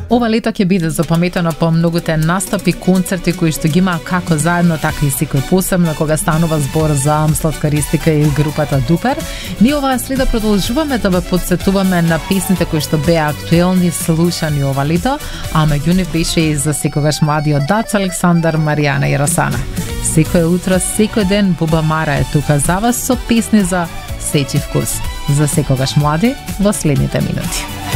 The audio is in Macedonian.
Ова лето ќе биде запаметено по многуте настапи, концерти кои што ги има како заедно, така и секој посебно кога станува збор за сладкаристика и групата Дупер. Ние оваа среда продолжуваме да ве потсетуваме на песните кои што беа актуелни, слушани ова лето, а меѓу нив беше и за секогаш младиот Дац Александар, Маријана и Росана. Секој утро, секој ден Буба Мара е тука за вас со песни за сечи вкус. За секогаш млади во следните минути.